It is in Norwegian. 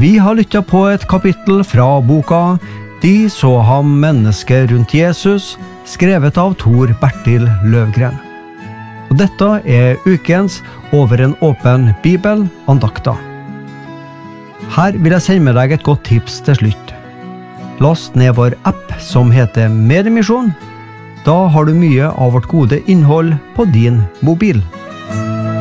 Vi har lyttet på et kapittel fra boka «De så ham mennesker rundt Jesus», skrevet av Tor Bertil Løvgren. Og dette ukens Over en åpen Bibel andakta. Her vil jeg sende med deg et godt tips til slutt. Last ned vår app som heter Mediemisjon. Da har du mye av vårt gode innhold på din mobil.